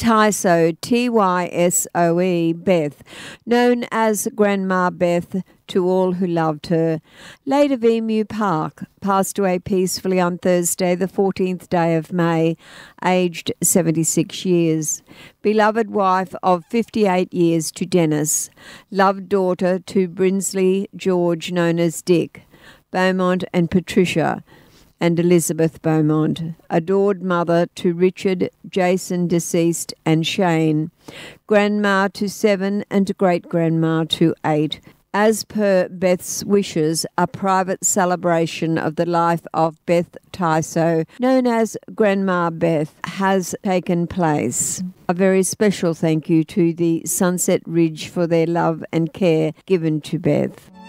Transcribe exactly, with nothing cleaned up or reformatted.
Tysoe, T Y S O E, Beth, known as Grandma Beth to all who loved her, late of Emu Park, passed away peacefully on Thursday, the fourteenth day of May, aged seventy-six years. Beloved wife of fifty-eight years to Dennis, loved daughter to Brinsley George, known as Dick, Beaumont and Patricia, and Elizabeth Beaumont, adored mother to Richard, Jason deceased, and Shane, grandma to seven and great-grandma to eight. As per Beth's wishes, a private celebration of the life of Beth Tysoe, known as Grandma Beth, has taken place. A very special thank you to the Sunset Ridge for their love and care given to Beth.